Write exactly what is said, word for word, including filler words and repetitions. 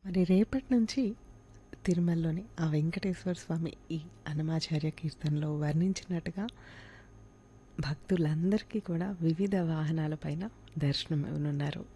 మరి రేపటి నుంచి తిరుమలలోని ఆ వెంకటేశ్వర స్వామి ఈ అన్నమాచార్య కీర్తనలో వర్ణించినట్టుగా భక్తులందరికీ కూడా వివిధ వాహనాలపైన దర్శనం ఇవ్వనున్నారు.